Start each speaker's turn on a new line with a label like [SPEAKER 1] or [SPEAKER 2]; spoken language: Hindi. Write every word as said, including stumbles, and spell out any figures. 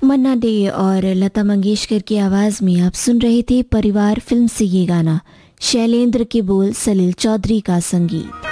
[SPEAKER 1] मन्ना डे और लता मंगेशकर की आवाज़ में आप सुन रहे थे परिवार फिल्म से ये गाना। शैलेंद्र के बोल, सलील चौधरी का संगीत।